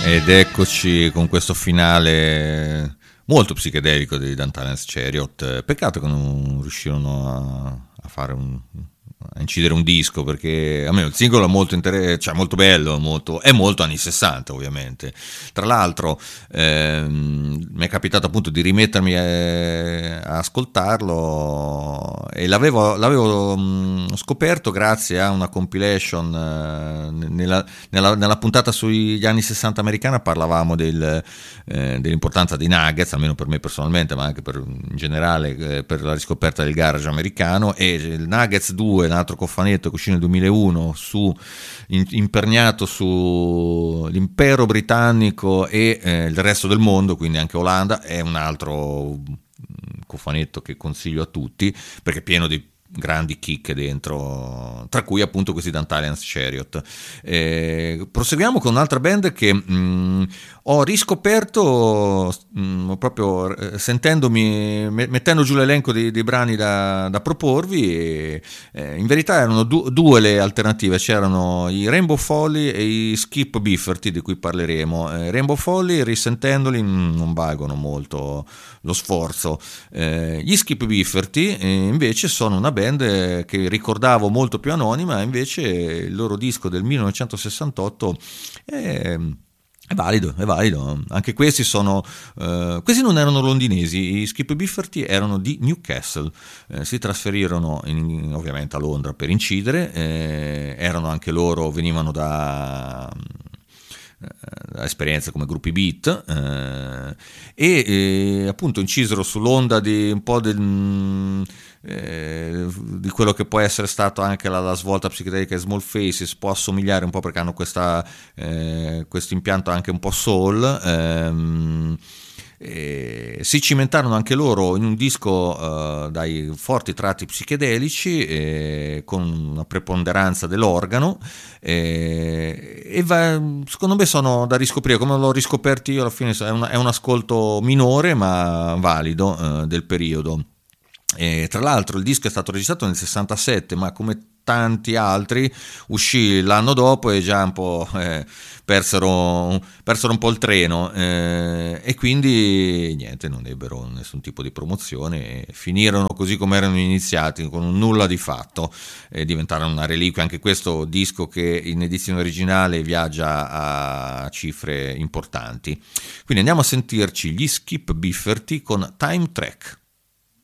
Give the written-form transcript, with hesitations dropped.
Ed eccoci con questo finale molto psichedelico di Dantalen's Chariot. Peccato che non riuscirono a fare a incidere un disco, perché a me il singolo è molto cioè molto bello, è molto anni 60 ovviamente. Tra l'altro mi è capitato appunto di rimettermi a ascoltarlo e l'avevo scoperto grazie a una compilation nella puntata sugli anni 60 americana. Parlavamo dell'importanza dei Nuggets, almeno per me personalmente, ma anche in generale per la riscoperta del garage americano, e il Nuggets 2, un altro cofanetto che uscì nel 2001 imperniato su l'impero britannico e il resto del mondo, quindi anche Olanda, è un altro cofanetto che consiglio a tutti perché è pieno di grandi chicche dentro, tra cui appunto questi Dantalen's Chariot. Proseguiamo con un'altra band che ho riscoperto proprio sentendomi, mettendo giù l'elenco dei brani da proporvi, e in verità erano due le alternative. C'erano i Rainbow Folly e i Skip Bifferty, di cui parleremo. Rainbow Folly, risentendoli, non valgono molto lo sforzo. Gli Skip Bifferty invece sono una band che ricordavo molto più anonima, invece il loro disco del 1968 è valido. Anche questi questi non erano londinesi, i Skip Bifferty erano di Newcastle, si trasferirono ovviamente a Londra per incidere, erano anche loro, venivano da esperienze come gruppi beat, e appunto incisero sull'onda di un po' di quello che può essere stato anche la svolta psichedelica Small Faces. Può assomigliare un po' perché hanno questo impianto anche un po' soul. Si cimentarono anche loro in un disco dai forti tratti psichedelici, con una preponderanza dell'organo, secondo me sono da riscoprire. Come l'ho riscoperto io alla fine, è un ascolto minore ma valido del periodo. Tra l'altro il disco è stato registrato nel 67, ma come tanti altri uscì l'anno dopo e già un po' persero un po' il treno, e quindi niente, non ebbero nessun tipo di promozione e finirono così come erano iniziati, con un nulla di fatto, e diventarono una reliquia. Anche questo disco, che in edizione originale viaggia a cifre importanti. Quindi andiamo a sentirci gli Skip Bifferty con Time Track.